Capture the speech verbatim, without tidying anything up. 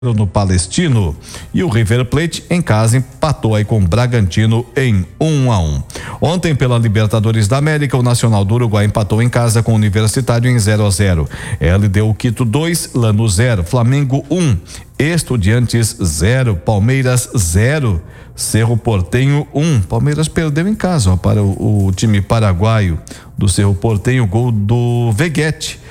no Palestino, e o River Plate em casa empatou aí com o Bragantino em um a um. Ontem, pela Libertadores da América, o Nacional do Uruguai empatou em casa com o Universitário em zero a zero. L D U Quito dois, Lanús zero, Flamengo um, Estudiantes zero, Palmeiras zero, Cerro Porteño um. Palmeiras perdeu em casa ó, para o, o time paraguaio do Cerro Porteño, gol do Veguete.